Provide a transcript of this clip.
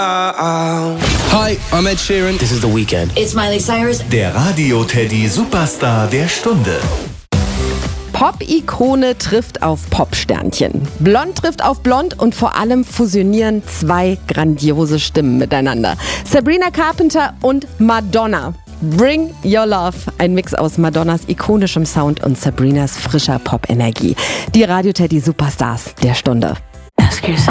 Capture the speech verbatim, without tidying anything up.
Hi, I'm Ed Sheeran. This is The Weeknd. It's Miley Cyrus. Der Radio-Teddy-Superstar der Stunde. Pop-Ikone trifft auf Pop-Sternchen. Blond trifft auf Blond und vor allem fusionieren zwei grandiose Stimmen miteinander. Sabrina Carpenter und Madonna. Bring Your Love. Ein Mix aus Madonnas ikonischem Sound und Sabrinas frischer Pop-Energie. Die Radio-Teddy-Superstars der Stunde. Ask yourself.